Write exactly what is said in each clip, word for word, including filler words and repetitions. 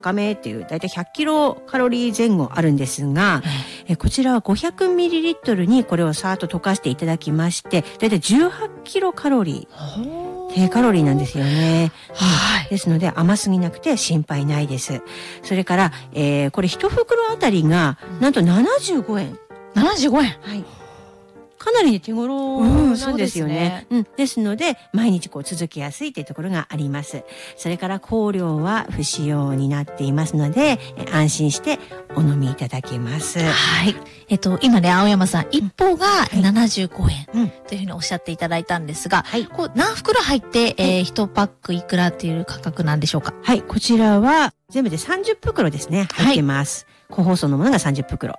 高めっていうだいたいひゃっキロカロリー前後あるんですが、えこちらはごひゃくミリリットルにこれをさーっと溶かしていただきまして、だいたいじゅうはちキロカロリー。低カロリーなんですよね。はい。ですので甘すぎなくて心配ないです。それから、えー、これ一袋あたりがなんとななじゅうごえん。 ななじゅうごえん。 はい。かなり、ね、手頃なんですよね。うん、ですね。うん。ですので、毎日こう続けやすいというところがあります。それから香料は不使用になっていますので、安心してお飲みいただけます。 はい。えっと、今ね、青山さん、一方がななじゅうごえんというふうにおっしゃっていただいたんですが、はい、こう何袋入って、えー、いちパックいくらっていう価格なんでしょうか？ はい。こちらは全部でさんじゅっ袋ですね。入ってます。はい、個包装のものがさんじゅっ袋。はい。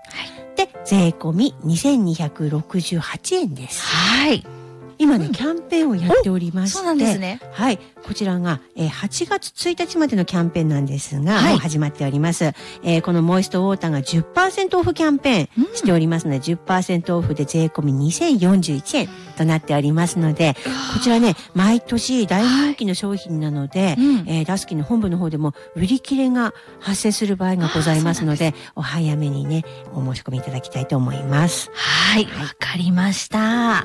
で、税込みにせんにひゃくろくじゅうはちえんです。 はい。 今ね、うん、キャンペーンをやっておりまして。 そうなんですね。 はい。こちらが、えー、はちがつついたちまでのキャンペーンなんですが、はい、もう始まっております。えー、このモイストウォーターが じゅっパーセント オフキャンペーンしておりますので、うん、じゅっパーセント オフで税込みにせんよんじゅういちえんとなっておりますので、こちらね、毎年大人気の商品なので、はい、えー、ダスキンの本部の方でも売り切れが発生する場合がございますので、お早めにね、お申し込みいただきたいと思います。 はい。わ、はい、かりました。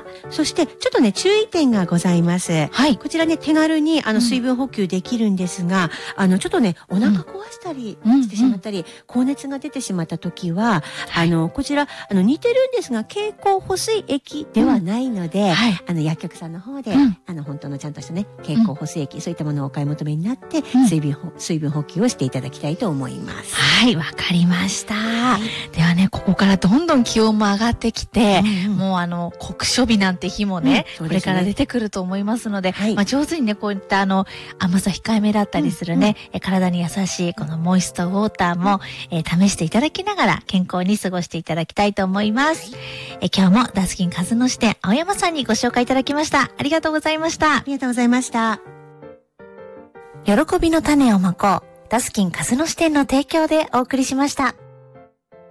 そして、ちょっとね、注意点がございます。はい。こちらね、手軽に、あの、水分補給できるんですが、うん、あの、ちょっとね、お腹壊したりしてしまったり、うんうん、高熱が出てしまった時は、はい、あの、こちら、あの、似てるんですが、経口補水液ではないので、うん、はい、あの、薬局さんの方で、うん、あの、本当のちゃんとしたね、経口補水液、うん、そういったものをお買い求めになって、うん、水分、水分補給をしていただきたいと思います。 はい、わかりました。はい、ではね、ここからどんどん気温も上がってきて、うんうん、もうあの、酷暑日なんて日もね、うん、これから出てくると思いますので、はい、まあ、上手にね、こういったあの、甘さ控えめだったりするね、うんうん、体に優しいこのモイストウォーターも、えー、試していただきながら健康に過ごしていただきたいと思います。えー、今日もダスキン数の支店青山さんにご紹介いただきました。ありがとうございました。 ありがとうございました。 喜びの種をまこう。ダスキン数の支店の提供でお送りしました。